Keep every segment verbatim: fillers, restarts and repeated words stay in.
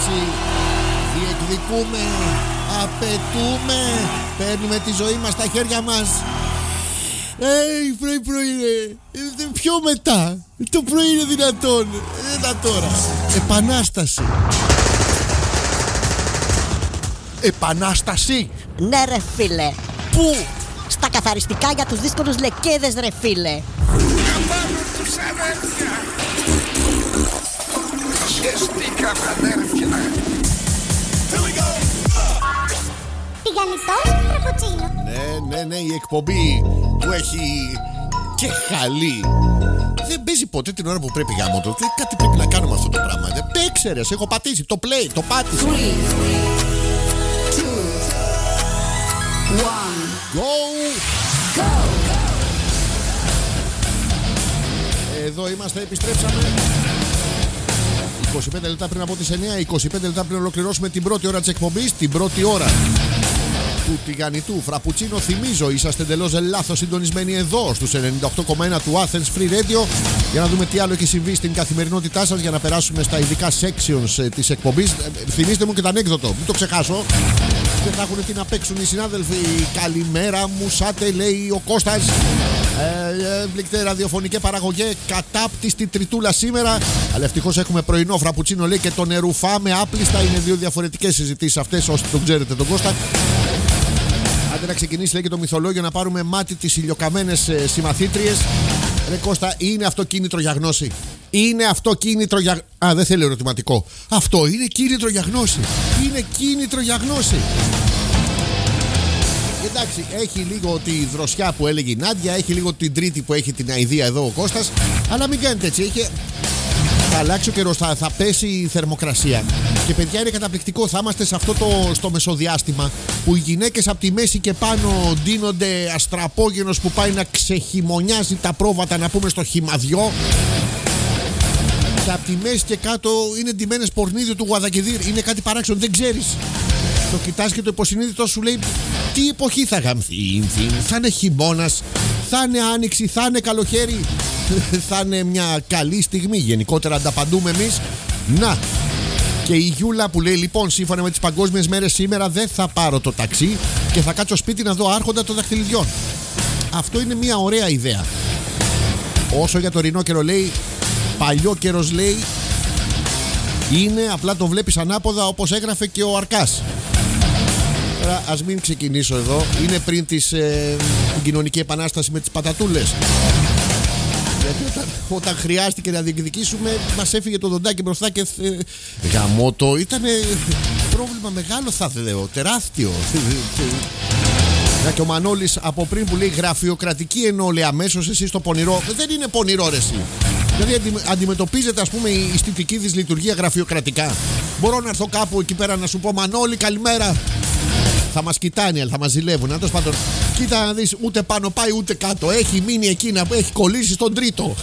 επανάσταση. Διεκδικούμε, απαιτούμε, παίρνουμε τη ζωή μας στα χέρια μας. Ει, πρωί πρωί είναι. Πιο μετά. Το πρωί είναι δυνατόν. Έλα τώρα. Επανάσταση. Επανάσταση. Ναι ρε φίλε. Πού? Στα καθαριστικά για τους δύσκολους λεκέδες ρε φίλε. Καμπάνω τους αδέρφια. Χεστήκαμε αδέρφια. Τηγανιτός φραπουτσίνο. Ναι, ναι, ναι, η εκπομπή που έχει και χαλί. Δεν παίζει ποτέ την ώρα που πρέπει γάμο το. Κάτι πρέπει να κάνουμε αυτό το πράγμα. Παίξε ρε, σε έχω πατήσει. Το play, το πάτησε. Go! Εδώ είμαστε, επιστρέψαμε. είκοσι πέντε λεπτά πριν από τις εννιά, είκοσι πέντε λεπτά πριν ολοκληρώσουμε την πρώτη ώρα της εκπομπής. Την πρώτη ώρα του τηγανιτού φραπουτσίνο. Θυμίζω, είσαστε εντελώς λάθος συντονισμένοι εδώ στους ενενήντα οκτώ κόμμα ένα του Athens Free Radio, για να δούμε τι άλλο έχει συμβεί στην καθημερινότητά σας, για να περάσουμε στα ειδικά sections της εκπομπής. Θυμίστε μου και το ανέκδοτο, μην το ξεχάσω. Δεν θα έχουν τι να παίξουν οι συνάδελφοι. Καλημέρα μου, σάτε, λέει ο Κώστας. Έμπληκτε ραδιοφωνική παραγωγή, κατάπτυστη τριτούλα σήμερα. Αλλά ευτυχώς έχουμε πρωινό φραπουτσίνο, λέει, και το νερουφάμε άπλιστα. Είναι δύο διαφορετικές συζητήσεις αυτές, όσοι τον ξέρετε τον Κώστα. Άντε να ξεκινήσει, λέει, και το μυθολόγιο, να πάρουμε μάτι τις ηλιοκαμένες ε, συμμαθήτριες. Ρε Κώστα, είναι αυτό κίνητρο για γνώση? Είναι αυτό κίνητρο για... Α, δεν θέλει ερωτηματικό. Αυτό είναι κίνητρο για γνώση. Είναι κίνητρο για γνώση. Εντάξει, έχει λίγο τη δροσιά που έλεγε η Νάντια, έχει λίγο την τρίτη που έχει την αηδία εδώ ο Κώστας. Αλλά μην κάνετε έτσι, έχει... θα αλλάξει ο καιρός, θα, θα πέσει η θερμοκρασία. Και παιδιά, είναι καταπληκτικό. Θα είμαστε σε αυτό το στο μεσοδιάστημα που οι γυναίκες από τη μέση και πάνω ντύνονται αστραπόγενος που πάει να ξεχειμονιάζει τα πρόβατα, να πούμε, στο χυμαδιό. Και από τη μέση και κάτω είναι ντυμένες πορνίδι του Γουαδακεδίρ. Είναι κάτι παράξενο, δεν ξέρεις. Το κοιτάς και το υποσυνείδητο σου λέει τι εποχή θα γαμθεί. Θα είναι χειμώνας, θα είναι άνοιξη, θα είναι καλοκαίρι, θα είναι μια καλή στιγμή. Γενικότερα ανταπαντούμε εμείς. Να, και η Γιούλα που λέει, λοιπόν, σύμφωνα με τις παγκόσμιες μέρες σήμερα δεν θα πάρω το ταξί και θα κάτσω σπίτι να δω άρχοντα των δαχτυλιδιών. Αυτό είναι μια ωραία ιδέα. Όσο για το ρινόκερο, λέει, παλιό καιρος, λέει, είναι, απλά το βλέπεις ανάποδα, όπως έγραφε και ο Αρκάς. Τώρα ας μην ξεκινήσω εδώ. Είναι πριν τις, ε, την κοινωνική επανάσταση με τις πατατούλες. Γιατί όταν, όταν χρειάστηκε να διεκδικήσουμε, μας έφυγε το δοντάκι μπροστά και ε, γαμώτο. Ήτανε πρόβλημα μεγάλο, θα λέω, τεράστιο. Και ο Μανώλης από πριν που λέει γραφειοκρατική εννοώ, λέει, αμέσως εσύ στο πονηρό. Δεν είναι πονηρό ρε εσύ. Δηλαδή αντι, αντιμετωπίζεται, ας πούμε, η στιτική της λειτουργία γραφειοκρατικά. Μπορώ να έρθω κάπου εκεί πέρα να σου πω, Μανώλη, καλημέρα. Θα μας κοιτάνε, αλλά θα μας ζηλεύουν. Αν το πάντων, κοίτα να δεις, ούτε πάνω πάει ούτε κάτω. Έχει μείνει εκεί να έχει κολλήσει στον τρίτο.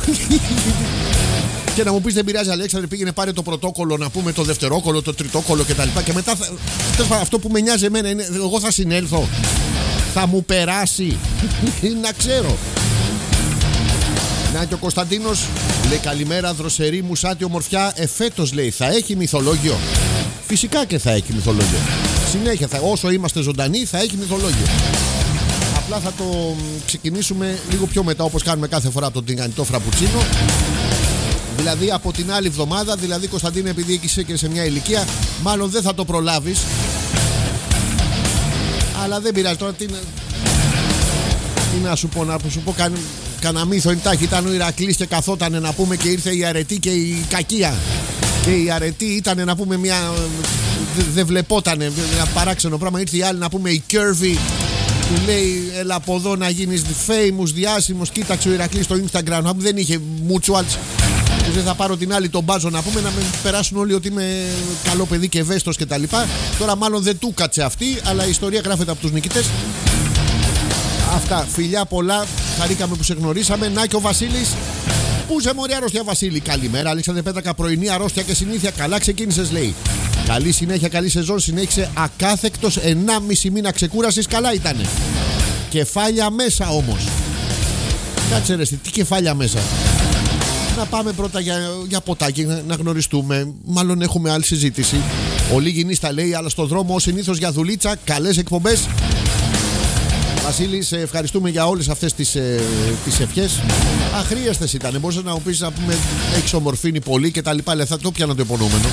Και να μου πεις, δεν πειράζει, Αλέξανδρε, πήγαινε πάρε το πρωτόκολλο, να πούμε, το δευτερόκολλο, το τριτόκολλο κτλ. Και, και μετά θα, αυτό που με νοιάζει εμένα είναι, εγώ θα συνέλθω. Θα μου περάσει. Να ξέρω. Να, και ο Κωνσταντίνος λέει, καλημέρα, δροσερή μου σάτι ομορφιά. Εφέτος, λέει, θα έχει μυθολόγιο. Φυσικά και θα έχει μυθολόγιο. Συνέχεια, θα, όσο είμαστε ζωντανοί, θα έχει μυθολόγιο. Απλά θα το ξεκινήσουμε λίγο πιο μετά, όπως κάνουμε κάθε φορά από τον τηγανιτό φραπουτσίνο. Δηλαδή από την άλλη εβδομάδα. Δηλαδή, Κωνσταντίνε, επειδή είσαι και σε μια ηλικία, μάλλον δεν θα το προλάβεις. Αλλά δεν πειράζει τώρα. Τι, τι να σου πω, να σου πω καν, κανένα μύθο εντάχει. Ήταν ο Ηρακλής και καθότανε, να πούμε, και ήρθε η αρετή και η κακία. Και η αρετή ήταν, να πούμε, μια. Δεν δε βλεπότανε, ένα παράξενο πράγμα. Ήρθε η άλλη, να πούμε, η Curvy, που λέει, έλα από εδώ να γίνεις famous, διάσημος. Κοίταξε ο Ηρακλής στο Instagram, δεν είχε mutuals. Και δεν θα πάρω την άλλη, τον μπάζο, να πούμε, να με περάσουν όλοι ότι είμαι καλό παιδί και ευαίσθητος κτλ. Τώρα μάλλον δεν του κάτσε αυτή, αλλά η ιστορία γράφεται από τους νικητές. Αυτά, φιλιά πολλά, χαρήκαμε που σε γνωρίσαμε. Να και ο Βασίλης. Πού σε μωρή αρρώστια, Βασίλη? Καλημέρα, Αλέξανδρε Πέτρακα, πρωινή αρρώστια και συνήθεια. Καλά ξεκίνησες, λέει. Καλή συνέχεια, καλή σεζόν. Συνέχισε ακάθεκτος, ενάμιση μήνα ξεκούρασης. Καλά ήτανε. Κεφάλια μέσα όμως. Κάτσε ρε, τι κεφάλια μέσα? Να πάμε πρώτα για, για ποτάκι, να, να γνωριστούμε. Μάλλον έχουμε άλλη συζήτηση. Ο Λίγινης τα λέει, αλλά στο δρόμο ως συνήθως για δουλίτσα. Καλές εκπομπές. Βασίλη, σε ευχαριστούμε για όλες αυτές τις, ε, τις ευχές. Αχρίαστες ήταν. Μπορείς να μου πεις, να πούμε, έχεις ομορφύνει πολύ και τα λοιπά. Αλλά θα το πιάνω το υπονοούμενο.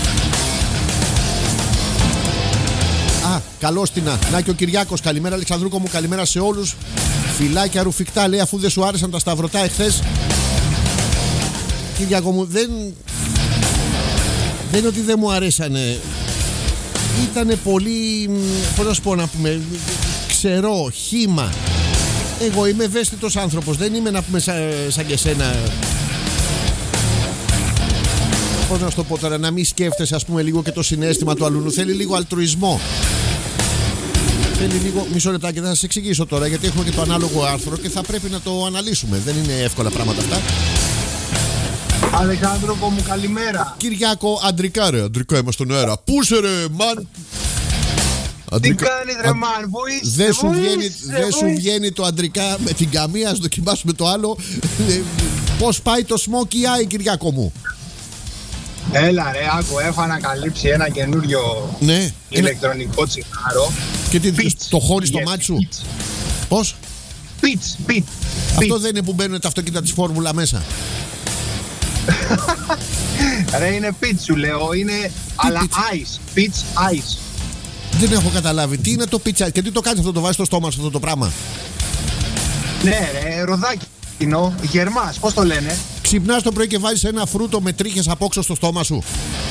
Α, καλώς την να. Να και ο Κυριάκος. Καλημέρα, Αλεξανδρούκο μου. Καλημέρα σε όλους. Φιλάκια ρουφικτά, λέει, αφού δεν σου άρεσαν τα σταυρωτά εχθές. Κυριάκο μου, δεν. Δεν είναι ότι δεν μου αρέσανε. Ήτανε πολύ. Πώς να σου πω, να πούμε. Ξερό, χύμα. Εγώ είμαι ευαίσθητος άνθρωπος. Δεν είμαι, να πούμε, σαν, σαν και εσένα. Πώς να σου το πω τώρα, να μην σκέφτεσαι, ας πούμε, λίγο και το συναίσθημα του αλλού. Θέλει λίγο αλτρουισμό. Θέλει λίγο. Μισό λεπτάκι, θα σας εξηγήσω τώρα, γιατί έχουμε και το ανάλογο άρθρο και θα πρέπει να το αναλύσουμε. Δεν είναι εύκολα πράγματα αυτά. Αλεξάνδροπο μου, καλημέρα. Κυριάκο, αντρικά ρε, αντρικά είμαστε στον αέρα. Πού είσαι ρε, μαν. Αντρικα... Τι κάνεις ρε μαν, βοήθησε. Δεν σου, βγαίνει, δε σου βγαίνει το αντρικά με την καμία, ας δοκιμάσουμε το άλλο. Πώς πάει το Smoky Eye, Κυριάκο μου? Έλα ρε, άκου, έχω ανακαλύψει ένα καινούριο, ναι, ηλεκτρονικό ένα... τσιγάρο. Και τι, pitch. Το χώνει στο μάτι σου? Πώς? Πιτς, πιτς. Αυτό δεν είναι που μπαίνουν τα αυτοκίνητα της Φόρμουλα μέσα? Ρε, είναι pitch σου λέω, είναι τι αλλά pitch? Ice, pitch ice. Δεν έχω καταλάβει, τι είναι το pitch ice και τι το κάνεις αυτό, το βάζεις στο στόμα σου αυτό το πράγμα? Ναι ρε, ροδάκι κοινό, γερμάς, πώς το λένε? Ξυπνάς το πρωί και βάζεις ένα φρούτο με τρίχες απόξω στο στόμα σου.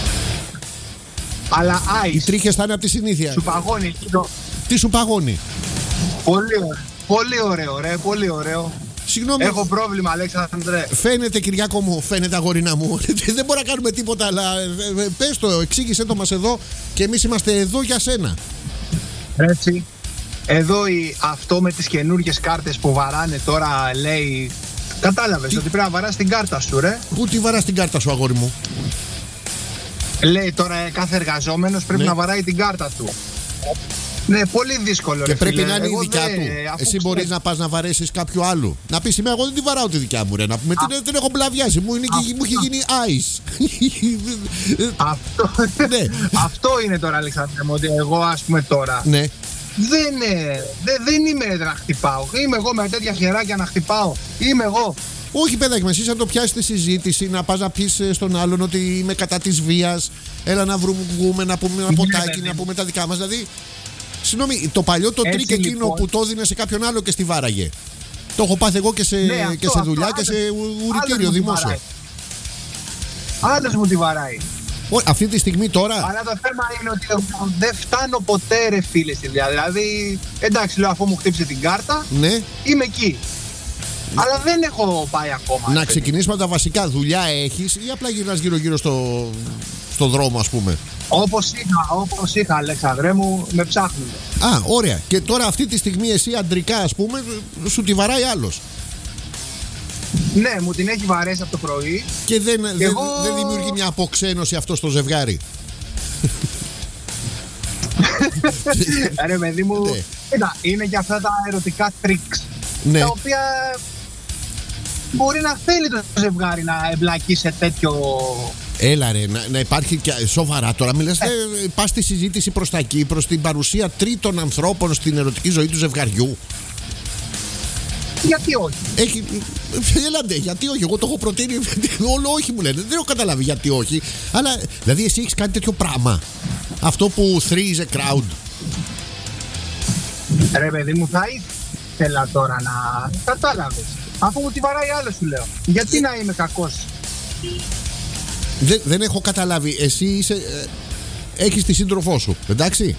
Αλλά ice. Οι τρίχες θα είναι από τη συνήθεια. Σου παγώνει. Τι σου παγώνει? Πολύ ωραίο, πολύ ωραίο ρε, πολύ ωραίο. Συγγνώμη. Έχω πρόβλημα, Αλέξανδρε. Φαίνεται, Κυριάκο μου, φαίνεται, αγορίνα μου. Δεν μπορούμε να κάνουμε τίποτα, αλλά πες το, εξήγησέ το μας εδώ και εμείς είμαστε εδώ για σένα. Έτσι. Εδώ η, αυτό με τις καινούργιες κάρτες που βαράνε τώρα λέει. Κατάλαβες τι? Ότι πρέπει να βαράς την κάρτα σου, ρε. Πού τη βαράς την κάρτα σου, αγόρι μου? Λέει τώρα κάθε εργαζόμενος πρέπει ναι. να βαράει την κάρτα του. Ναι, πολύ δύσκολο. Και ρε, πρέπει φίλε. να είναι η εγώ δικιά δε, του. Εσύ μπορείς να πας να βαρέσεις κάποιου άλλου. Να πεις, είμαι εγώ δεν τη βαράω τη δικιά μου, ρε. Να πούμε, την, την έχω μπλαβιάσει. Μου, είναι, μου έχει γίνει ice. Αυτό, ναι. Αυτό είναι τώρα, Αλεξάνδρε, ότι εγώ ας πούμε τώρα. Ναι. Δεν, δε, δεν είμαι να χτυπάω. Είμαι εγώ με τέτοια χεράκια να χτυπάω. Είμαι εγώ. Όχι, παιδάκι μας, εσύ να το πιάσεις τη συζήτηση, να πας να πεις στον άλλον ότι είμαι κατά της βίας. Έλα να βρούμε, να πούμε ένα ποτάκι, να πούμε τα δικά μας. Δηλαδή, συγγνώμη, το παλιό το τρίκ εκείνο λοιπόν, που το έδινε σε κάποιον άλλο και στη βάραγε. Το έχω πάθει εγώ και σε, ναι, αυτό, και σε δουλειά αυτό, και σε ουρητήριο δημόσιο. Άλλος μου τη βαράει. Ό, αυτή τη στιγμή τώρα. Αλλά το θέμα είναι ότι δεν φτάνω ποτέ ρε φίλε στη δουλειά. Δηλαδή, εντάξει, λέω αφού μου χτύψε την κάρτα, ναι. Είμαι εκεί. Ναι. Αλλά δεν έχω πάει ακόμα. Να ξεκινήσουμε από τα βασικά. Δουλειά έχεις ή απλά γυρνάς γύρω-γύρω στο, στο δρόμο, ας πούμε? Όπως είχα, όπως είχα, Αλέξανδρέ μου, με ψάχνουν. Α, ωραία. Και τώρα αυτή τη στιγμή εσύ αντρικά, ας πούμε, σου τη βαράει άλλος. Ναι, μου την έχει βαρέσει από το πρωί. Και δεν, και δεν, εγώ... δεν δημιουργεί μια αποξένωση αυτό στο ζευγάρι? Ρε παιδί μου, ναι. Κοίτα, είναι και αυτά τα ερωτικά τρίξ, ναι. Τα οποία μπορεί να θέλει το ζευγάρι να εμπλακεί σε τέτοιο. Έλα ρε, να, να υπάρχει και σοβαρά τώρα. Μιλάς, ε. ε, πας στη συζήτηση προς τα εκεί, προς την παρουσία τρίτων ανθρώπων στην ερωτική ζωή του ζευγαριού. Γιατί όχι? Έχει. Έλαντε, γιατί όχι? Εγώ το έχω προτείνει. Όλο όχι μου λένε. Δεν έχω καταλάβει γιατί όχι. Αλλά δηλαδή εσύ έχεις κάνει τέτοιο πράγμα? Αυτό που threes a crowd. Ρε παιδί μου, θα ήθελα τώρα να. Κατάλαβες. Αφού μου τη βαράει άλλο σου λέω. Γιατί να είμαι κακός? Δεν, δεν έχω καταλάβει. Εσύ είσαι. Ε, έχεις τη σύντροφό σου, εντάξει?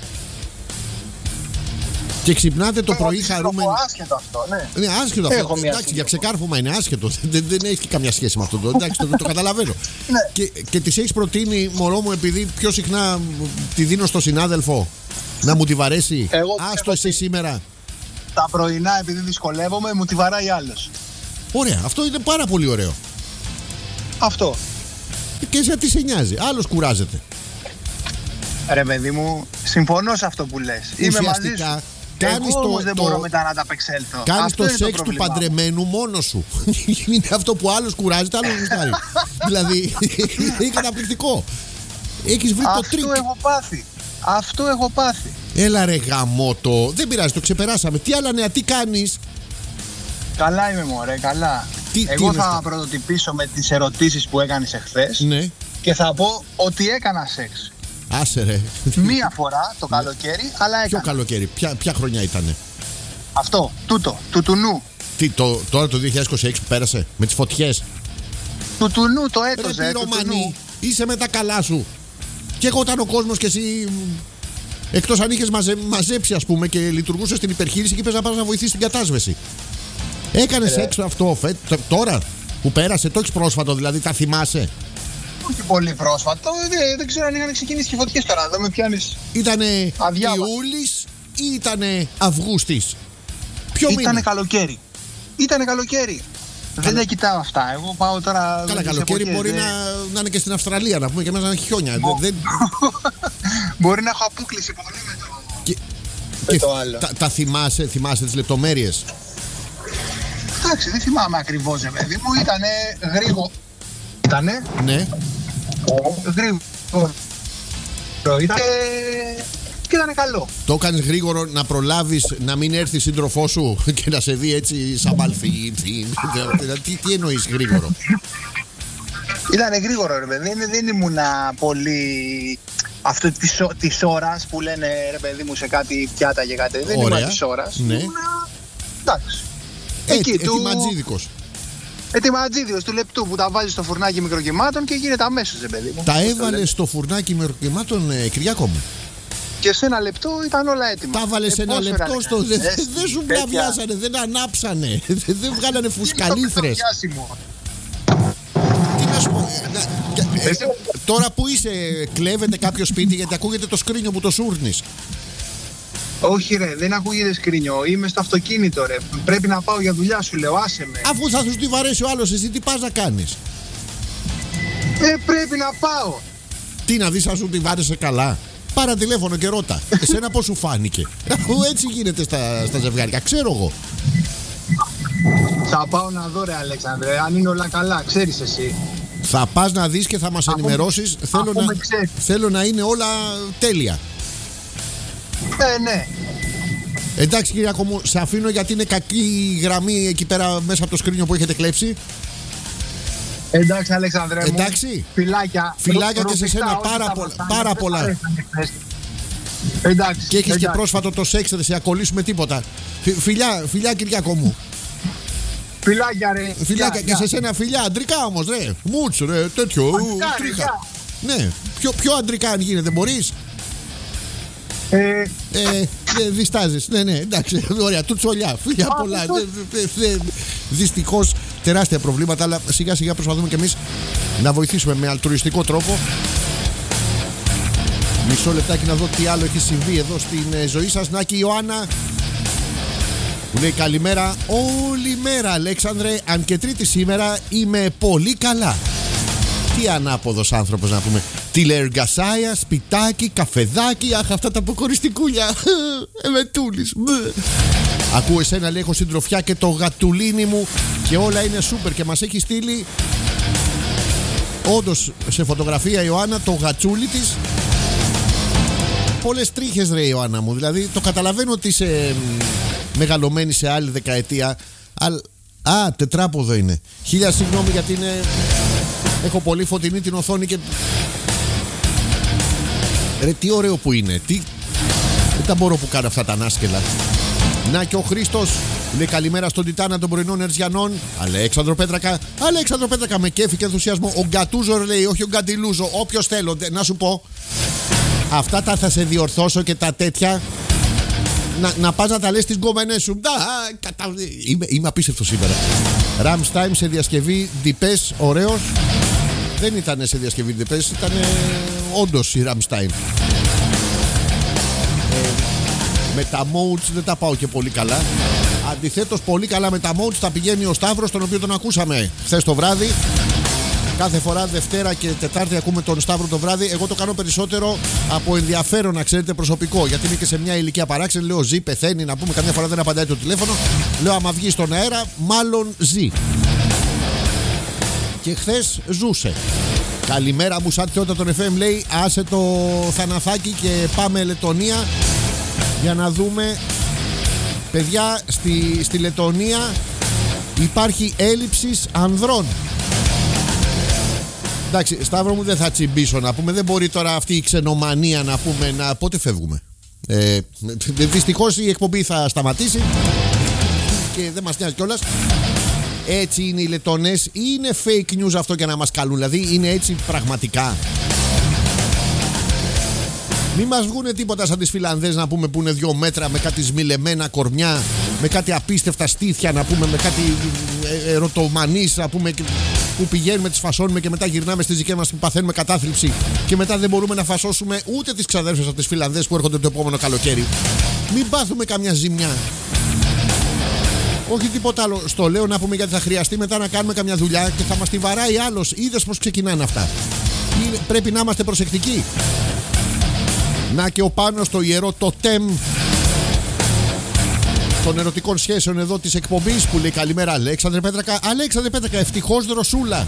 Και ξυπνάτε το πρωί χαρούμενοι. Είναι άσχετο αυτό, ναι. Είναι άσχετο αυτό. Εντάξει, για ξεκάρφωμα είναι άσχετο. Δεν, δεν έχει καμιά σχέση με αυτό. Εντάξει, το, το καταλαβαίνω. Ναι. Και, και τη έχει προτείνει, μωρό μου, επειδή πιο συχνά τη δίνω στο συνάδελφο, να μου τη βαρέσει. Άστο εσύ σήμερα. Τα πρωινά, επειδή δυσκολεύομαι, μου τη βαράει άλλος. Ωραία, αυτό είναι πάρα πολύ ωραίο. Αυτό. Και σε τι σε νοιάζει, άλλος κουράζεται. Ρε παιδί μου, συμφωνώ σε αυτό που λες. Είμαι μαζί σου. Κάνεις Εγώ το, όμως δεν το, μπορώ μετά να τα απεξέλθω. Κάνεις το σεξ το του παντρεμένου μόνος σου. Είναι αυτό που άλλος κουράζεται, άλλος γουστάρει. Δηλαδή, είναι καταπληκτικό. Έχεις βρει Αυτό το τρίκ. Αυτό έχω πάθει. Αυτό έχω πάθει. Έλα ρε γαμότο. Δεν πειράζει, το ξεπεράσαμε. Τι άλλα νέα, τι κάνεις? Καλά είμαι μωρέ, καλά. Τι, Εγώ τι θα αυτό? πρωτοτυπήσω με τις ερωτήσεις που έκανες εχθές. Ναι. Και θα πω ότι έκανα σεξ. Άσε ρε. Μία φορά το καλοκαίρι, αλλά έκανα. Ποιο καλοκαίρι, ποια, ποια χρονιά ήτανε? Αυτό, τούτο, τουτουνού. Τι, το, τώρα το δύο χιλιάδες είκοσι έξι που πέρασε, με τις φωτιές. Τουτουνού το Ρε έτος, ε, πυρομανή, τουτουνού. είσαι με τα καλά σου. Και εγώ ήταν ο κόσμος και εσύ, εκτός αν είχες μαζε, μαζέψει ας πούμε και λειτουργούσες στην υπερχείρηση και είπες να πας να βοηθήσεις την κατάσβεση. Έκανες Ε. έξω αυτό φε, τώρα που πέρασε, το έχεις πρόσφατο δηλαδή, τα θυμάσαι? Όχι πολύ πρόσφατο, δεν, δεν ξέρω αν είχαν ξεκινήσει και φωτιές τώρα. Εδώ με πιάνεις. Ήτανε Αδιάβαστο. Ιούλης ή ήτανε Αυγούστης? Ποιο Ήτανε μήνα? καλοκαίρι. Ήτανε καλοκαίρι. Δεν τα κοιτάω αυτά. Εγώ πάω τώρα. Καλά, στις καλοκαίρι εποχές, μπορεί δεν- να, να είναι και στην Αυστραλία, να πούμε, και μέσα να έχει χιόνια. Μπο- Δεν, Μπορεί να έχω απόκληση πολύ με το. και, Με και το άλλο. τα, τα θυμάσαι, θυμάσαι τις λεπτομέρειες? Εντάξει, δεν θυμάμαι ακριβώς, ρε παιδί μου. Ήτανε γρήγορο. Ήτανε Ναι. γρήγορο. Ήτανε. Και ήταν καλό. Το έκανες γρήγορο να προλάβεις να μην έρθει η σύντροφό σου και να σε δει έτσι σαν παλφή. τι, τι εννοείς γρήγορο? Ήτανε γρήγορο, ρε παιδί. Δεν, δεν ήμουνα πολύ. Αυτό της, ω- της ώρας που λένε ρε παιδί μου σε κάτι πιάτα και κάτι. Δεν Ωραία. ήμουν της ώρας. Ναι. Ήμουνα. Εντάξει. Ε, Εκεί, ε, του- ετοιματζίδικος. Ετοιματζίδιος του λεπτού που τα βάζει στο φουρνάκι μικροκυμάτων και γίνεται αμέσως, ρε παιδί μου. Τα Πώς το έβαλες λένε. στο φουρνάκι μεροκυμάτων, ε, Κυριάκο μου. Και σε ένα λεπτό ήταν όλα έτοιμα. Τα έβαλες Ε, ένα πόσο λεπτό ωραία στο. ήταν. Δεν Ζέστη, δεν σου τέτοια. μπλαβιάζανε, δεν ανάψανε. Δεν δεν βγάλανε Τι είναι το φουσκαλίθρες. πιάσιμο. Τι να σου πω. ε, να- και- ε, Εσύ- Τώρα που είσαι, κλέβεται κάποιο σπίτι γιατί ακούγεται το σκρίνιο που το σούρνεις. Όχι ρε, δεν ακούγεται σκρίνιο. Είμαι στο αυτοκίνητο ρε. Πρέπει να πάω για δουλειά σου λέω, άσε με. Αφού θα σου τη βαρέσει ο άλλος, εσύ τι πας να κάνεις? Ε, πρέπει να πάω. Τι να δεις αν σου τη βάρεσε καλά? Πάρε τηλέφωνο και ρώτα. Εσένα πώς σου φάνηκε? Αφού έτσι γίνεται στα, στα ζευγάρια, ξέρω εγώ. Θα πάω να δω ρε Αλέξανδρε, αν είναι όλα καλά, ξέρεις εσύ. Θα πας να δεις και θα μας Αφού- ενημερώσεις. Θέλω αφού να, με ξέρεις. θέλω να είναι όλα τέλεια. Ε, ναι. Εντάξει Κυριακό μου, σε αφήνω γιατί είναι κακή η γραμμή εκεί πέρα μέσα από το σκρίνιο που έχετε κλέψει. Εντάξει Αλέξανδρε μου. Εντάξει. Φιλάκια. Φιλάκια Ρου- και σε ρουφιχτά σένα, όλα πάρα τα πολλά, βασάνια, πάρα δεν πολλά. μ' αρέσανε χθες. Εντάξει. Και έχεις και εντάξει. πρόσφατο το σεξ, δεν σε ακολύσουμε τίποτα. Φι- Φιλιά, φιλιά Κυριακό μου. Φιλάκια ρε. Φιλάκια Γεια, και σε γεια. σένα φιλιά, αντρικά όμως ρε. Μούτσο ρε, τέτοιο. Αντρικά, ρε, τρίχα. γεια. Ναι, πιο, πιο αντρικά αν γίνεται, μπορείς. Ε, Ε, ε, διστάζεις. Ναι, ναι, εντάξει. Ωραία, του τσολιά. Φιλιά Α, πολλά. αυτό- Ε, ε, ε, δυστυχώς τεράστια προβλήματα, αλλά σιγά σιγά προσπαθούμε κι εμείς να βοηθήσουμε με αλτρουιστικό τρόπο. Μισό λεπτάκι να δω τι άλλο έχει συμβεί εδώ στην ε, ζωή σας. Νάκη Ιωάννα που λέει καλημέρα όλη μέρα Αλέξανδρε, αν και Τρίτη σήμερα είμαι πολύ καλά. Τι ανάποδος άνθρωπος να πούμε. Τηλεεργασάια, σπιτάκι, καφεδάκι. Αχ, αυτά τα αποκοριστικούλια. Εμετούλης. Ακούω εσένα, λέει, έχω συντροφιά και το γατουλίνι μου και όλα είναι σούπερ. Και μας έχει στείλει όντως σε φωτογραφία η Ιωάννα το γατσούλι της. Πολλές τρίχες ρε Ιωάννα μου. Δηλαδή το καταλαβαίνω ότι είσαι μ, μεγαλωμένη σε άλλη δεκαετία. Αλλά... Α, τετράποδο είναι. Χίλια συγγνώμη γιατί είναι... Έχω πολύ φωτεινή την οθόνη και... Ρε τι ωραίο που είναι. Τι... Δεν τα μπορώ που κάνω αυτά τα ανάσκελα. Να και ο Χρήστος λέει καλημέρα στον Τιτάνα των πρωινών Ερζιανών. Αλέξανδρο Πέτρακα. Αλέξανδρο Πέτρακα με κέφι και ενθουσιασμό. Ο Γκατούζο λέει, όχι ο Γκαντιλούζο. Όποιος θέλω. Να σου πω. Αυτά τα θα σε διορθώσω και τα τέτοια. Να, να πας να τα λες στις γκόμενες σου. Να, κατα... είμαι, είμαι απίστευτο σήμερα. Ραμστάιμ σε διασκευή Ντιπές, ωραίος. Δεν ήταν σε διασκευή Ντιπές, ήταν όντως η Ραμστάιμ. Ε, με τα modes δεν τα πάω και πολύ καλά. Αντιθέτως πολύ καλά με τα modes τα πηγαίνει ο Σταύρος, τον οποίο τον ακούσαμε χθες το βράδυ. Κάθε φορά Δευτέρα και Τετάρτη ακούμε τον Σταύρο το βράδυ. Εγώ το κάνω περισσότερο από ενδιαφέρον, να ξέρετε, προσωπικό. Γιατί είναι και σε μια ηλικία παράξενη. Λέω ζει, πεθαίνει, να πούμε. Καμιά φορά δεν απαντάει το τηλέφωνο. Λέω άμα βγει στον αέρα, μάλλον ζει. Και χθες ζούσε. Καλημέρα Μπουσάτιωτα τον εφ εμ, λέει. Άσε το Θαναθάκι και πάμε Λετωνία για να δούμε. Παιδιά, στη, στη Λετωνία υπάρχει έλλειψη ανδρών. Εντάξει, Σταύρο μου, δεν θα τσιμπήσω να πούμε. Δεν μπορεί τώρα αυτή η ξενομανία να πούμε να... Πότε φεύγουμε? ε, Δυστυχώς η εκπομπή θα σταματήσει και δεν μας νοιάζει κιόλας. Έτσι είναι οι Λετωνές. Είναι fake news αυτό για να μας καλούν? Δηλαδή είναι έτσι πραγματικά? Μην μας βγούνε τίποτα σαν τις Φιλανδές να πούμε, που είναι δύο μέτρα με κάτι σμιλεμένα κορμιά, με κάτι απίστευτα στήθια να πούμε, με κάτι ερωτομανείς να πούμε, που πηγαίνουμε, τις φασώνουμε και μετά γυρνάμε στις δικές μας που παθαίνουμε κατάθλιψη και μετά δεν μπορούμε να φασώσουμε ούτε τις ξαδέρφες από τις Φιλανδές που έρχονται το επόμενο καλοκαίρι. Μην πάθουμε καμιά ζημιά. Όχι τίποτα άλλο. Στο λέω να πούμε γιατί θα χρειαστεί μετά να κάνουμε καμιά δουλειά και θα μας τη βαράει άλλος. Είδες πως ξεκινάνε αυτά? Είναι, πρέπει να είμαστε προσεκτικοί. Να και ο Πάνος στο ιερό τοτέμ των ερωτικών σχέσεων εδώ της εκπομπής που λέει καλημέρα Αλέξανδρε Πέτρακα. Αλέξανδρε Πέτρακα, ευτυχώς δροσούλα.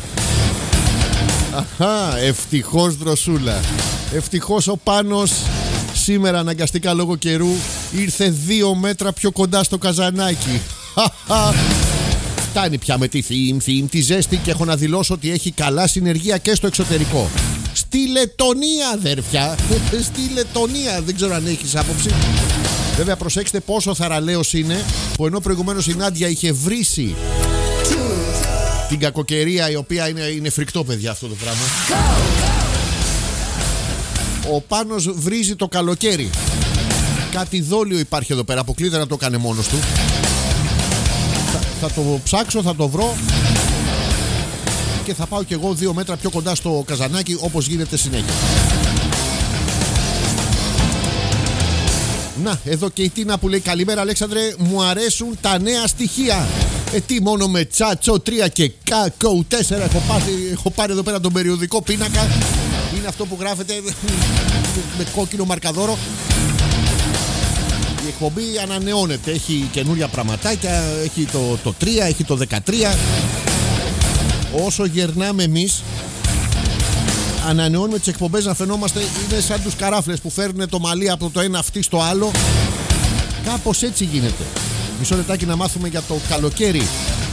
Αχα, ευτυχώς δροσούλα. Ευτυχώς ο Πάνος σήμερα αναγκαστικά λόγω καιρού ήρθε δύο μέτρα πιο κοντά στο καζανάκι. Φτάνει πια με τη θύμ, θύμ, τη ζέστη και έχω να δηλώσω ότι έχει καλά συνεργεία και στο εξωτερικό. Στη Λετωνία, αδέρφια. Στη Λετωνία, δεν ξέρω αν έχεις άποψη. Βέβαια, προσέξτε πόσο θαραλέος είναι που ενώ προηγουμένως η Νάντια είχε βρήσει την κακοκαιρία, η οποία είναι, είναι φρικτό, παιδιά, αυτό το πράγμα. Ο Πάνος βρίζει το καλοκαίρι. Κάτι δόλιο υπάρχει εδώ πέρα. Αποκλείται να το κάνει μόνος του. Θα, θα το ψάξω, θα το βρω και θα πάω κι εγώ δύο μέτρα πιο κοντά στο καζανάκι, όπως γίνεται συνέχεια. Να, εδώ και η Τίνα που λέει καλημέρα Αλέξανδρε, μου αρέσουν τα νέα στοιχεία. Ε, τι μόνο με τσάτσο τρία και κακό τέσσερα έχω, έχω πάρει εδώ πέρα τον περιοδικό πίνακα. Είναι αυτό που γράφεται με κόκκινο μαρκαδόρο. Η εκπομπή ανανεώνεται, έχει καινούρια πραγματάκια, έχει το, το τρία, έχει το δεκατρία. Όσο γερνάμε εμείς, ανανεώνουμε τις εκπομπές να φαινόμαστε, είναι σαν τους καράφλες που φέρνουν το μαλλί από το ένα αυτή στο άλλο. Κάπως έτσι γίνεται. Μισό λεπτάκι να μάθουμε για το καλοκαίρι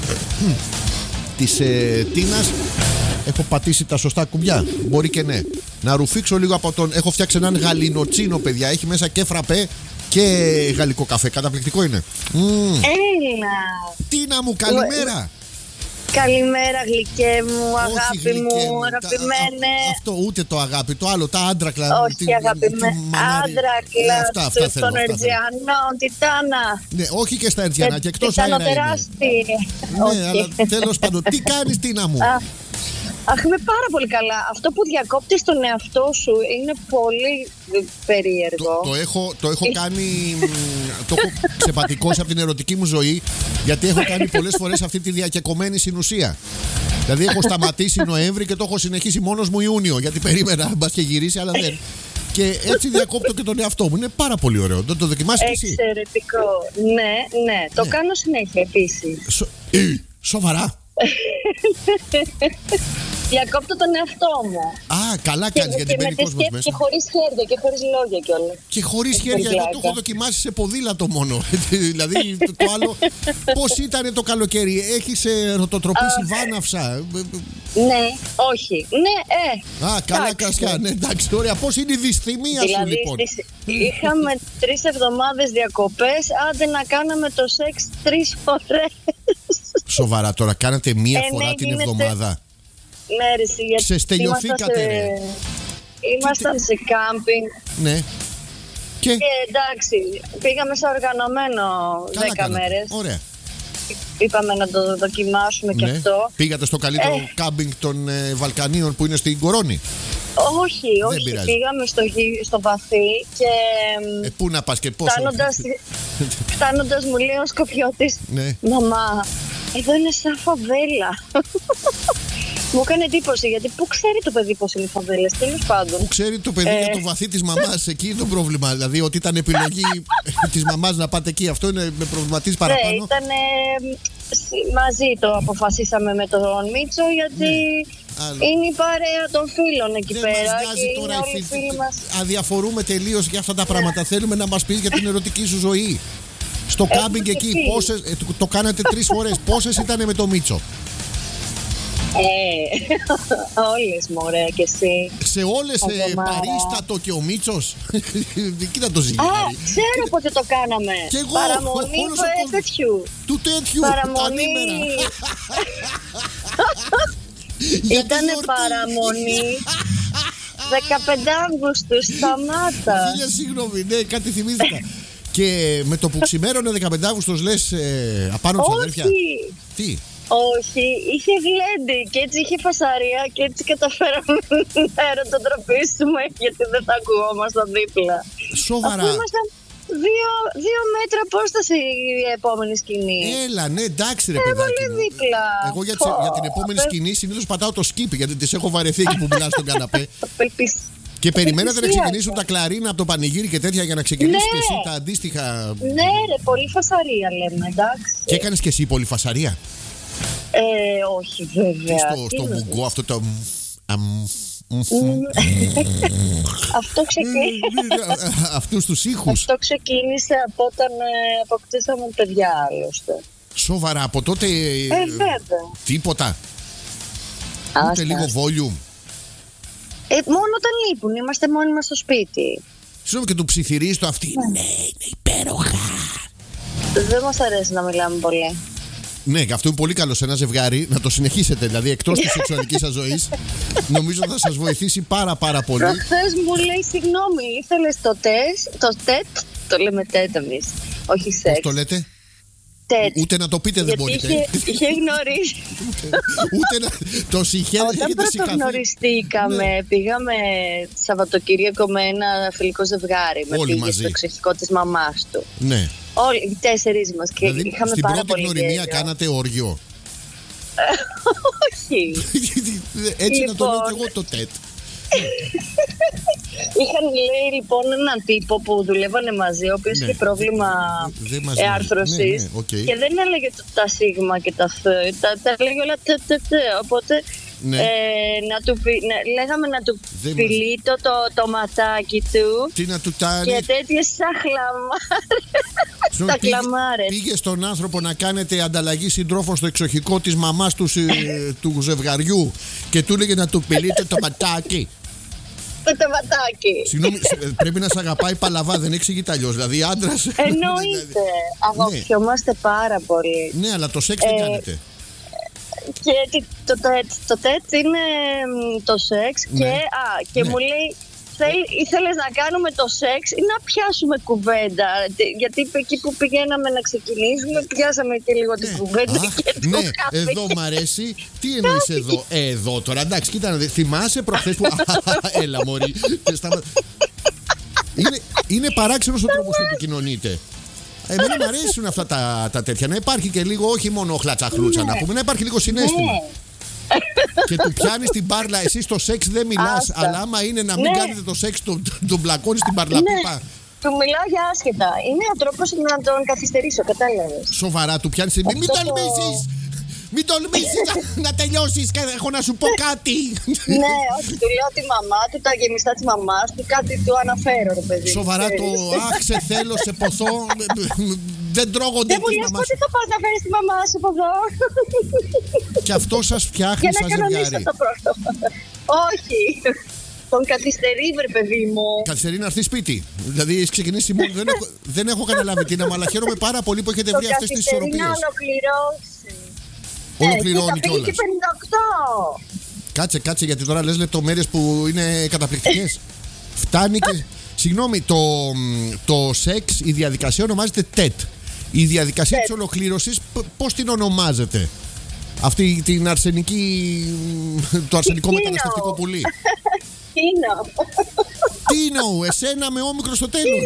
της ε, Τίνας. Έχω πατήσει τα σωστά κουμπιά? Μπορεί και ναι. Να ρουφήξω λίγο από τον... Έχω φτιάξει έναν γαλινοτσίνο, παιδιά. Έχει μέσα και φραπέ και γαλλικό καφέ. Καταπληκτικό είναι. Mm. Έλα. Τίνα μου, καλημέρα. Καλημέρα γλυκέ μου, αγάπη γλυκέ μου, μου, αγαπημένε. Α, αυτό ούτε το αγάπη, το άλλο, τα άντρακλα. Όχι αγαπημένε, άντρακλα αυτά, αυτά στον Ερτζιανό, τιτάνα. Ναι, όχι και στα Ερτζιανά, και εκτός αέρα είναι. Ναι, αλλά τέλος πάντων, τι κάνεις Τίνα μου? Αχ, είμαι πάρα πολύ καλά. Αυτό που διακόπτεις τον εαυτό σου είναι πολύ περίεργο. Το, το, έχω, το έχω κάνει. Το έχω ξεπατικώσει από την ερωτική μου ζωή, γιατί έχω κάνει πολλές φορές αυτή τη διακεκομένη συνουσία. Δηλαδή έχω σταματήσει Νοέμβρη και το έχω συνεχίσει μόνος μου Ιούνιο, γιατί περίμενα μπας και γυρίσει, αλλά δεν. Και έτσι διακόπτω και τον εαυτό μου. Είναι πάρα πολύ ωραίο. Το, το δοκιμάσεις και εσύ? Εξαιρετικό. Ναι, ναι. Το ναι. κάνω συνέχεια επίσης. Σο... Ε, σοβαρά? Διακόπτω τον εαυτό μου. Α, καλά κάνεις, γιατί μπαίνει κόσμος μέσα. Και χωρίς χέρια και χωρίς λόγια κιόλας. Και χωρίς χέρια, εγώ το έχω δοκιμάσει σε ποδήλατο μόνο. Δηλαδή το άλλο. Πώς ήταν το καλοκαίρι, έχεις ρωτοτροπήσει βάναυσα? Ναι, όχι. Ναι, ε. Α, καλά κασιά, ναι, εντάξει, ωραία. Πώς είναι η δυσθυμία σου λοιπόν? Είχαμε τρεις εβδομάδες διακοπές, άντε να κάναμε το σεξ τρεις φορές. Σοβαρά τώρα, κάνατε μία ε, φορά ναι, την γίνεται... εβδομάδα? Ναι, ρε, γιατί ξεστελειωθήκατε, σε... Ήμασταν σε κάμπινγκ. Ναι. Και... και εντάξει, πήγαμε σε οργανωμένο δέκα μέρες. Ωραία. Είπαμε να το δοκιμάσουμε ναι. και αυτό. Πήγατε στο καλύτερο ε... κάμπινγκ των ε, Βαλκανίων που είναι στην Κορώνη? Όχι, όχι. Πήγαμε στο, στο βαθύ και. Ε, πού να πας και πώς? Φτάνοντας, φτάνοντας μου λέει ο Σκοπιώτης, ναι. Μαμά, εδώ είναι σαν φαβέλα. Μου έκανε εντύπωση γιατί πού ξέρει το παιδί πώς είναι οι φαβέλες, τέλος πάντων. Πού ξέρει το παιδί Ε. για το βαθύ της μαμάς, εκεί είναι το πρόβλημα. Δηλαδή ότι ήταν επιλογή της μαμάς να πάτε εκεί, αυτό είναι με προβληματίζει Ναι, παραπάνω. ήταν μαζί το αποφασίσαμε με τον Μίτσο γιατί Άλλο. είναι η παρέα των φίλων εκεί Δεν πέρα μας και νοιάζει είναι τώρα οι όλοι οι φίλοι. φίλοι μας. Αδιαφορούμε τελείως για αυτά τα πράγματα. Θέλουμε να μας πεις για την ερωτική σου ζωή. Στο κάμπινγκ και εκεί, φίλοι. πόσες, ε, το, το κάνατε τρεις φορές. Πόσες ήταν με το Μίτσο? Ε, όλες μωρέ και εσύ. Σε όλες ε, Αβδομάδα. παρίστατο και ο Μίτσος. Κοίτα το Α, ζυγάρι. ξέρω πότε το κάναμε. Κι εγώ, Παραμονή όλος ο ε, κόσμος. τέτοιου. Του τέτοιου, τα Παραμονή. ανήμερα. Για τη Ήτανε γιορτή. παραμονή δεκαπέντε Αυγούστου, σταμάτα. Χίλια συγγνώμη, ναι, κάτι θυμήθηκα. Και με το που ξημέρωνε δεκαπέντε Αυγούστος λες ε, απάνω της αδέρφια. Όχι, Τι? όχι, είχε γλέντι και έτσι είχε φασαρία και έτσι καταφέραμε να ερωτοτροπήσουμε γιατί δεν θα ακουγόμασταν δίπλα. Σοβαρά. Αφού ήμασταν δύο, δύο μέτρα απόσταση η επόμενη σκηνή. Έλα, ναι, εντάξει ρε Ε, παιδάκι πολύ μου. δίπλα. Εγώ για, τις- Πω, για την επόμενη απε- σκηνή συνήθως πατάω το skip γιατί τις έχω βαρεθεί εκεί που μιλάς στον καναπέ. Απελπισ- Και περιμένατε να Απελπισία. ξεκινήσουν τα κλαρίνα από το πανηγύρι και τέτοια για να ξεκινήσεις Ναι. και εσύ τα αντίστοιχα. Ναι, ρε, πολύ φασαρία λέμε, εντάξει. Και έκανες και εσύ πολυφασαρία. Ε, όχι, βέβαια. Τι στο, Τι στο είναι. μουγκό αυτό το. αμ, Αυτό ξεκίνησε. Αυτούς τους ήχους. Αυτό ξεκίνησε από όταν ε, αποκτήσαμε παιδιά, άλλωστε. Σοβαρά, από τότε ε, Ε, βέβαια. τίποτα. Ούτε Άστα. λίγο volume. Ε, μόνο όταν λείπουν, είμαστε μόνοι μας στο σπίτι. Συγγνώμη, και του ψιθυρίζει το αυτή. Ναι, είναι υπέροχα. Δεν μας αρέσει να μιλάμε πολύ. Ναι, και αυτό είναι πολύ καλό σε ένα ζευγάρι να το συνεχίσετε. Δηλαδή, εκτός της σεξουαλικής σας ζωής, νομίζω θα σας βοηθήσει πάρα πάρα πολύ. Προχθές μου λέει, συγγνώμη, ήθελες το τεστ, το τετ, το λέμε τετ εμείς, όχι Πώς σεξ. το λέτε? Τετ. Ούτε να το πείτε δεν Γιατί μπορείτε. είχε, είχε γνωρίσει. Ούτε να. Το συχαίνετε, Όταν έχετε συγχαθεί. πρωτογνωριστήκαμε, Ναι. πήγαμε Σαββατοκύριακο με ένα φιλικό ζευγάρι. Με Όλοι πήγε μαζί. στο εξοχικό της μαμάς του. Ναι. Όλοι οι τέσσερις μας. Και Δηλαδή, είχαμε στην πάρα πρώτη πολύ γνωριμία γέλιο. κάνατε όργιο. Όχι. Έτσι να το λέω Λοιπόν. και εγώ το τετ. Είχαν λέει λοιπόν έναν τύπο που δουλεύανε μαζί, ο οποίος Ναι. είχε πρόβλημα Δεν μας ε, λέει. άρθρωσης. Ναι, ναι, οκ. Και δεν έλεγε το- τα σίγμα και τα θ, τα, τα έλεγε όλα τε, τε, τε. Οπότε Ναι. ε, να του, πει- ναι, λέγαμε να του Δεν μας- φιλεί το, το, το ματάκι του. Τι να του τάνει. Και τέτοιες σαν χλαμάρες. Συγγνώμη, Τα πήγε- χλαμάρες. Πήγε στον άνθρωπο να κάνετε ανταλλαγή συντρόφων στο εξοχικό της μαμάς του, ε, του ζευγαριού και του έλεγε να του πηλείτε το ματάκι. Με το ματάκι. Συγγνώμη, σε- ε, πρέπει να σε αγαπάει παλαβά, δεν εξηγείται αλλιώς. Δηλαδή άντρας. Εννοείται. Αγαπιόμαστε πάρα πολύ. Ναι, αλλά το σεξ δεν Ε, κάνετε. Και τι- το τέτ, το τέτ είναι μ, το σεξ Ναι. και, α, και Ναι. μου λέει θέλ, ήθελες να κάνουμε το σεξ ή να πιάσουμε κουβέντα. Τι- Γιατί εκεί που πηγαίναμε να ξεκινήσουμε πιάσαμε και λίγο την κουβέντα. Αχ, και το ναι, καφέ. εδώ μ' αρέσει. Τι εννοείς εδώ? Ε, εδώ τώρα, εντάξει, κοίτα να δεις. Θυμάσαι προχθές που. Έλα, μωρή. Σταμα- Είναι, είναι παράξενος ο τρόπος που επικοινωνείτε. Εμένα μου αρέσουν αυτά τα, τα τέτοια. Να υπάρχει και λίγο, όχι μόνο χλατσαχλούτσα, να πούμε, να υπάρχει λίγο συναίσθημα. Ναι. Και του πιάνεις την μπάρλα. Εσύ στο σεξ δεν μιλάς, Άστα. αλλά άμα είναι να μην Ναι. κάνετε το σεξ, τον, τον μπλακώνεις στην μπαρλαπίπα. Ναι. Του μιλάω για άσχετα. Είναι ο τρόπος να τον καθυστερήσω, κατάλαβες. Σοβαρά του πιάνεις. Μην, μην Αυτό το- τολμήσεις! Μην τολμήσεις να, να τελειώσεις και έχω να σου πω κάτι. Ναι, όχι, του λέω τη μαμά του, τα γεμιστά της μαμάς του, κάτι του αναφέρω, ρε παιδί. Σοβαρά το ξέρεις. αχ, σε θέλω, σε ποθώ. Δεν τρώγονται Δεν μου τις λες μαμάς. πότε θα πας να φέρεις τη μαμά σου από εδώ. Και αυτό σας φτιάχνει Για να σαν κανονίσω ζευγάρι. το πρώτο. Όχι. Τον καθυστερεί, βρε παιδί μου. Καθυστερεί να έρθει σπίτι. Δηλαδή έχει ξεκινήσει μόνο. δεν, έχω, δεν έχω καταλάβει τι να μου, αλλά χαίρομαι πάρα πολύ που έχετε Τον βρει αυτές τις καθυστερεί να ισορροπίες. ολοκληρώσει. Ολοκληρώνει Ε, κοίτα, πήγε κιόλας. και πενήντα οκτώ. Κάτσε, κάτσε, γιατί τώρα λες λεπτομέρειες που είναι καταπληκτικές. Φτάνει και. Συγγνώμη, το, το σεξ, η διαδικασία ονομάζεται τετ. Η διαδικασία τετ. της ολοκλήρωσης, π- πώς την ονομάζετε? Αυτή την αρσενική. Το αρσενικό Τίνο. μεταναστευτικό πουλί. Τίνο. Τίνο, εσένα με όμικρο στο τέλος.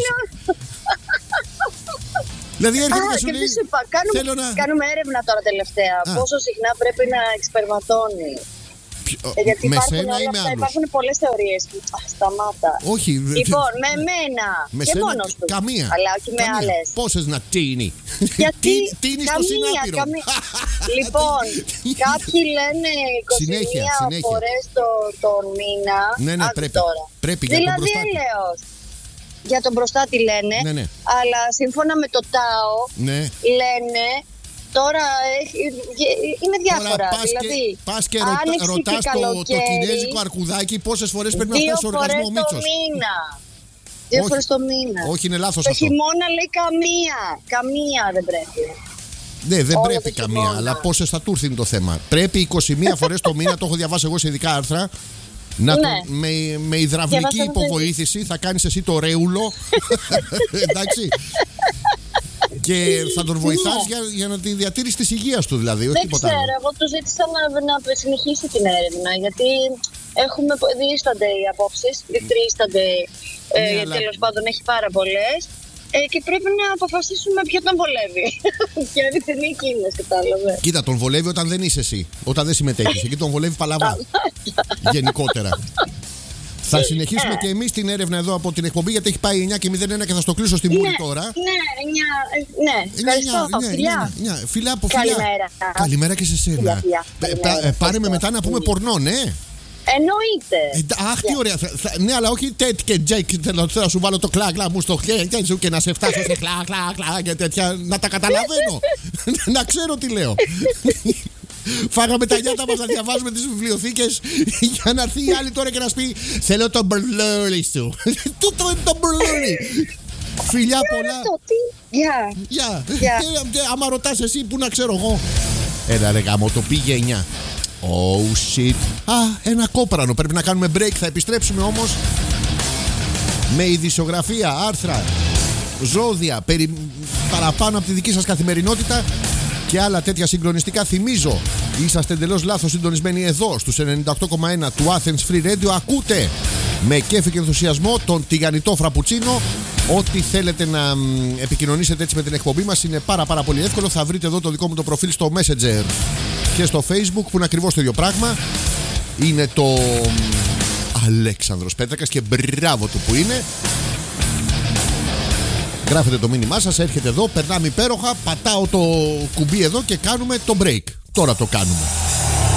Δηλαδή έρχεται Α, και σου και λέει. τι σου είπα, κάνουμε, Θέλω να. κάνουμε έρευνα τώρα τελευταία. Α. Πόσο συχνά πρέπει να εξπερματώνει. Ε, γιατί με υπάρχουν, σένα όλα ή με αυτά, άλλους? υπάρχουν πολλές θεωρίες. Α, σταμάτα. Όχι. Λοιπόν, με μένα. Με και σένα, μόνος του. καμία. Αλλά όχι με καμία. άλλες. Πόσες να τίνει? Γιατί τίνει στο καμία, συνάπειρο. καμία. Λοιπόν, κάποιοι λένε είκοσι μία Συνέχεια, συνέχεια. φορές το, τον μήνα. Ναι, ναι, Άκου πρέπει. τώρα. Πρέπει για τον Δηλαδή προστάτη. έλεος. Για τον προστάτη λένε, Ναι, ναι. αλλά σύμφωνα με το ΤΑΟ Ναι. λένε τώρα έχει, είναι διάφορα. Τώρα πας δηλαδή, και, πας και ρωτα, άνοιξη ρωτάς και το, το καλοκαίρι, κινέζικο αρκουδάκι πόσες φορές πρέπει να δύο φτάσει φορές οργασμό ο το Μίτσος. μήνα. Δύο Όχι. φορές το μήνα. Όχι, είναι λάθος Το αυτό. χειμώνα λέει καμία. Καμία δεν πρέπει. Ναι, δεν Όλο πρέπει το καμία, χειμώνα. αλλά πόσες θα του έρθει είναι το θέμα. Πρέπει είκοσι μία φορές το μήνα, το έχω διαβάσει εγώ σε ειδικά άρθρα. Να Ναι. το, με, με υδραυλική Διαβάσαμε το υποβοήθηση θα κάνεις εσύ το ρέουλο. Εντάξει. Και θα τον βοηθάς για, για να τη διατήρηση της υγείας του, δηλαδή. Όχι Δεν τίποτα ξέρω, άλλο. εγώ του ζήτησα να, να συνεχίσει την έρευνα γιατί έχουμε, διήστανται οι απόψεις, διтрίστανται, Ναι, ε, αλλά- τέλος πάντων έχει πάρα πολλές ε, και πρέπει να αποφασίσουμε ποιο τον βολεύει. Ποια είναι εκείνες, κατάλαβε. Κοίτα, τον βολεύει όταν δεν είσαι εσύ. Όταν δεν συμμετέχεις. Εκεί τον βολεύει παλαβά. Γενικότερα. Θα συνεχίσουμε και εμείς την έρευνα εδώ από την εκπομπή γιατί έχει πάει εννιά και μηδέν ένα και θα στο κλείσω στη Μούρη τώρα. Ναι, εννιά, ε, ναι, ευχαριστώ, φιλιά. Φιλιά από φιλιά. Καλημέρα. Καλημέρα και σε σένα. Φιλιά, φιλιά. Ε, Καλημέρα, πα- ε, Πάρε με ευχαριστώ. μετά να πούμε πορνό, ναι. Εννοείται. Ε, Αχ, τι ωραία. Θα- θα- Ναι, αλλά όχι τέτ και τζέκ. Θέλω θέλω να σου βάλω το κλα κλα μου στο χέρι σου και να σε φτάσω σε κλα κλα κλα και τέτοια. Να τα καταλαβαίνω. Να ξέρω τι λέω. Φάγαμε τα νιάτα μας να διαβάζουμε τις βιβλιοθήκες για να έρθει η άλλη τώρα και να σου πει θέλω το μπλουρι σου. Τούτο είναι το μπλουρι. Φιλιά πολλά. Αυτό, τι. Γεια. Γεια. Γεια. Και, ε, Άμα ρωτάς εσύ που να ξέρω εγώ. Έλα ρε γάμο, το πήγε εννιά. Oh shit. Α, ένα κόπρανο. Πρέπει να κάνουμε break. Θα επιστρέψουμε όμως με ειδησιογραφία, άρθρα, ζώδια, περι... παραπάνω από τη δική σας καθημερινότητα και άλλα τέτοια συγκλονιστικά. Θυμίζω, είσαστε εντελώς λάθος συντονισμένοι εδώ στους ενενήντα οκτώ κόμμα ένα του Athens Free Radio. Ακούτε με κέφι και ενθουσιασμό τον τηγανιτό φραπουτσίνο. Ό,τι θέλετε να μ, επικοινωνήσετε έτσι με την εκπομπή μας είναι πάρα πάρα πολύ εύκολο. Θα βρείτε εδώ το δικό μου το προφίλ στο Messenger και στο Facebook που είναι ακριβώς το ίδιο πράγμα. Είναι το μ, Αλέξανδρος Πέτρακας και μπράβο του που είναι. Γράφετε το μήνυμά σας, έρχεται εδώ, περνάμε υπέροχα, πατάω το κουμπί εδώ και κάνουμε το break. Τώρα το κάνουμε.